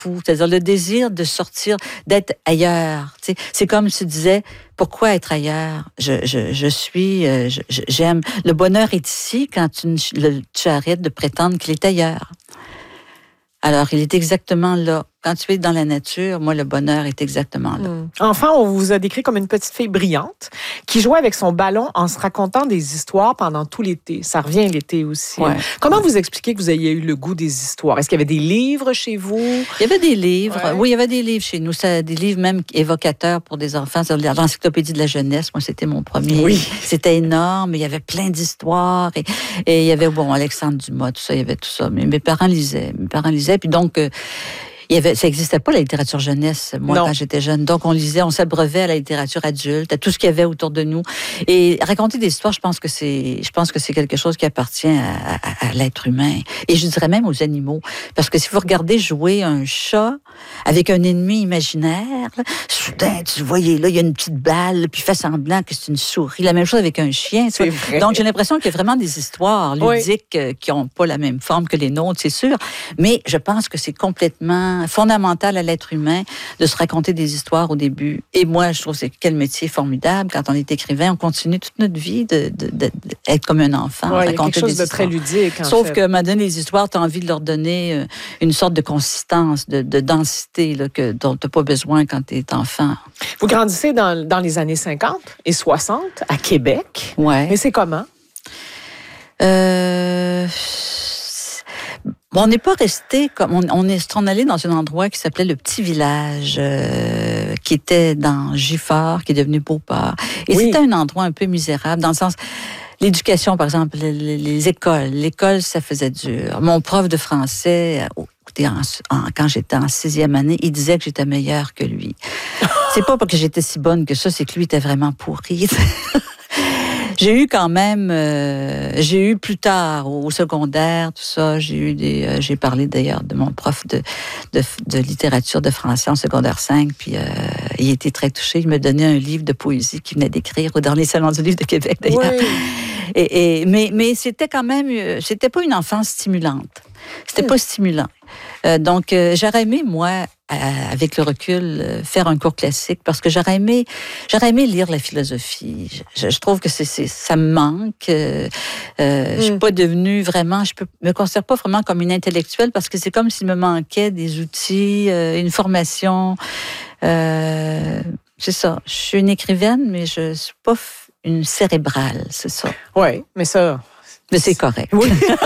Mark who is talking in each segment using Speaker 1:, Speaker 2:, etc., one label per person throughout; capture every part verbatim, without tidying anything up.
Speaker 1: fou, c'est-à-dire le désir de sortir, d'être ailleurs. Tu sais, c'est comme si tu disais, pourquoi être ailleurs? Je, je, je suis, euh, je, j'aime. Le bonheur est ici quand tu, le, tu arrêtes de prétendre qu'il est ailleurs. Alors, il est exactement là. Quand tu es dans la nature, moi, le bonheur est exactement là.
Speaker 2: Mmh. Enfin, on vous a décrit comme une petite fille brillante qui jouait avec son ballon en se racontant des histoires pendant tout l'été. Ça revient l'été aussi.
Speaker 1: Ouais.
Speaker 2: Comment vous expliquez que vous ayez eu le goût des histoires? Est-ce qu'il y avait des livres chez vous?
Speaker 1: Il y avait des livres.
Speaker 2: Ouais.
Speaker 1: Oui, il y avait des livres chez nous. Ça, des livres même évocateurs pour des enfants. C'est l'encyclopédie de la jeunesse. Moi, c'était mon premier.
Speaker 2: Oui.
Speaker 1: C'était énorme. Il y avait plein d'histoires. Et, et il y avait, bon, Alexandre Dumas, tout ça. Il y avait tout ça. Mais mes parents lisaient. Mes parents lisaient. Puis donc... Euh, Il y avait, ça n'existait pas, la littérature jeunesse, moi, non. quand j'étais jeune. Donc, on lisait, on s'abreuvait à la littérature adulte, à tout ce qu'il y avait autour de nous. Et raconter des histoires, je pense que c'est, je pense que c'est quelque chose qui appartient à, à, à l'être humain. Et je dirais même aux animaux. Parce que si vous regardez jouer un chat avec un ennemi imaginaire, là, soudain, tu voyais, là, il y a une petite balle, puis il fait semblant que c'est une souris. La même chose avec un chien.
Speaker 2: C'est vrai.
Speaker 1: Donc, j'ai l'impression qu'il y a vraiment des histoires ludiques oui. qui n'ont pas la même forme que les nôtres, c'est sûr. Mais je pense que c'est complètement fondamental à l'être humain de se raconter des histoires au début. Et moi, je trouve que c'est quel métier formidable. Quand on est écrivain, on continue toute notre vie de, de, de, de être comme un enfant,
Speaker 2: ouais,
Speaker 1: raconter
Speaker 2: il y a quelque chose
Speaker 1: des
Speaker 2: de très ludique. En
Speaker 1: Sauf
Speaker 2: fait.
Speaker 1: que, maintenant, les histoires, tu as envie de leur donner une sorte de consistance, de, de densité là, que, dont tu n'as pas besoin quand tu es enfant.
Speaker 2: Vous grandissez dans, dans les années cinquante et soixante à Québec.
Speaker 1: Ouais.
Speaker 2: Mais c'est comment?
Speaker 1: Euh... Bon, on n'est pas resté comme on, on est on allé dans un endroit qui s'appelait le Petit Village, euh, qui était dans Gifford, qui est devenu Beauport. Et oui. c'était un endroit un peu misérable dans le sens l'éducation, par exemple, les, les écoles. L'école, ça faisait dur. Mon prof de français, écoutez, en, en, quand j'étais en sixième année, il disait que j'étais meilleure que lui. C'est pas parce que j'étais si bonne que ça, c'est que lui était vraiment pourri. J'ai eu quand même, euh, j'ai eu plus tard au, au secondaire, tout ça, j'ai eu des, euh, j'ai parlé d'ailleurs de mon prof de, de, de littérature de français en secondaire cinq, puis euh, il était très touché, il me donnait un livre de poésie qu'il venait d'écrire dans les salons du livre de Québec d'ailleurs. Oui. Et, et, mais, mais c'était quand même, c'était pas une enfance stimulante, c'était mmh. pas stimulant. Euh, donc euh, j'aurais aimé moi, avec le recul, faire un cours classique parce que j'aurais aimé, j'aurais aimé lire la philosophie. Je, je trouve que c'est, c'est, ça me manque. Euh, euh, mm. Je suis pas devenue vraiment, je peux, me considère pas vraiment comme une intellectuelle parce que c'est comme s'il me manquait des outils, euh, une formation. Euh, c'est ça. Je suis une écrivaine, mais je suis pas une cérébrale, c'est ça.
Speaker 2: Oui, mais ça.
Speaker 1: Mais c'est correct. Oui.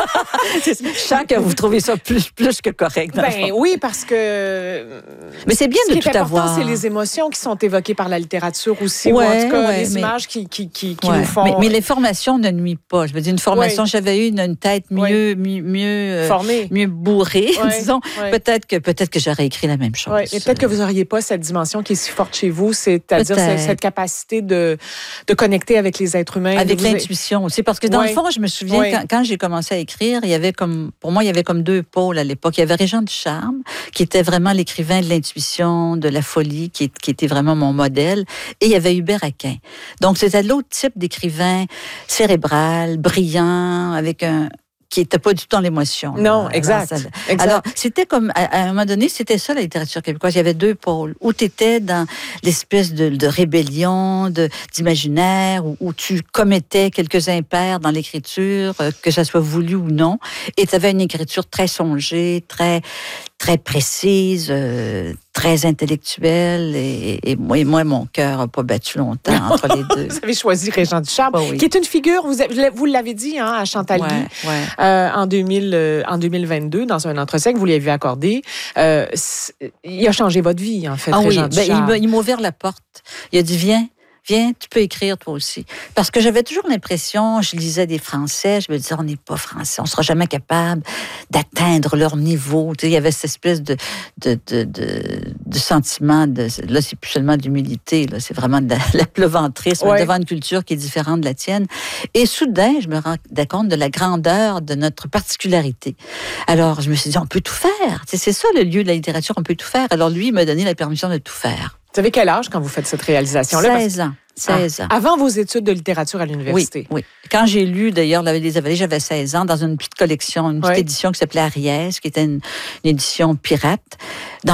Speaker 1: Je sens que vous trouvez ça plus, plus que correct.
Speaker 2: Ben oui, parce que...
Speaker 1: Mais c'est bien de tout avoir.
Speaker 2: C'est les émotions qui sont évoquées par la littérature aussi, ouais, ou en tout cas ouais, les mais... images qui, qui, qui, qui ouais. nous font...
Speaker 1: Mais, mais les formations ne nuisent pas. Je veux dire, une formation, ouais. j'avais eu une, une tête mieux, ouais. mieux, mieux,
Speaker 2: formée,
Speaker 1: mieux bourrée,
Speaker 2: ouais.
Speaker 1: disons.
Speaker 2: Ouais.
Speaker 1: Peut-être que, peut-être que j'aurais écrit la même chose.
Speaker 2: Ouais. Mais peut-être que vous n'auriez pas cette dimension qui est si forte chez vous, c'est-à-dire cette, cette capacité de, de connecter avec les êtres humains.
Speaker 1: Avec l'intuition aussi. Parce que dans ouais. le fond, je me souviens, ouais. quand, quand j'ai commencé à écrire, il y avait comme, pour moi, il y avait comme deux pôles à l'époque. Il y avait Régent Ducharme, qui était vraiment l'écrivain de l'intuition, de la folie, qui, qui était vraiment mon modèle. Et il y avait Hubert Aquin. Donc, c'était l'autre type d'écrivain cérébral, brillant, avec un... qui n'était pas du tout dans l'émotion.
Speaker 2: Non, exact.
Speaker 1: Alors,
Speaker 2: exact.
Speaker 1: Alors, c'était comme, à, à un moment donné, c'était ça la littérature québécoise. Il y avait deux pôles. Où tu étais dans l'espèce de, de rébellion, de, d'imaginaire, où, où tu commettais quelques impairs dans l'écriture, euh, que ça soit voulu ou non. Et tu avais une écriture très songée, très, très précise, euh, très intellectuelle. Et, et, moi, et moi, mon cœur n'a pas battu longtemps entre les deux.
Speaker 2: Vous avez choisi Régent Ducharme, oh, oui. qui est une figure, vous, vous l'avez dit, hein, à Chantal Guy.
Speaker 1: Ouais, ouais.
Speaker 2: Euh, en, deux mille, euh, en deux mille vingt-deux, dans un entretien que vous lui avez accordé, euh, il a changé votre vie, en fait,
Speaker 1: ah
Speaker 2: Régent
Speaker 1: oui,
Speaker 2: Ducharme.
Speaker 1: Ben, il, il m'a ouvert la porte. Il a dit, viens, viens, tu peux écrire toi aussi. Parce que j'avais toujours l'impression, je lisais des Français, je me disais, on n'est pas français, on sera jamais capable d'atteindre leur niveau. Tu sais, il y avait cette espèce de, de, de, de, de sentiment, de, là, c'est plus seulement de l'humilité, là, c'est vraiment de la, la pleuvantrisme ouais. devant une culture qui est différente de la tienne. Et soudain, je me rendais compte de la grandeur de notre particularité. Alors, je me suis dit, on peut tout faire. Tu sais, c'est ça le lieu de la littérature, on peut tout faire. Alors lui, il m'a donné la permission de tout faire.
Speaker 2: Vous avez quel âge quand vous faites cette réalisation-là?
Speaker 1: seize ans. seize ans.
Speaker 2: Ah, avant vos études de littérature à l'université?
Speaker 1: Oui, oui. Quand j'ai lu, d'ailleurs, La Vallée des Avalées, j'avais seize ans, dans une petite collection, une petite
Speaker 2: Oui.
Speaker 1: édition qui s'appelait Ariès, qui était une, une édition pirate. Dans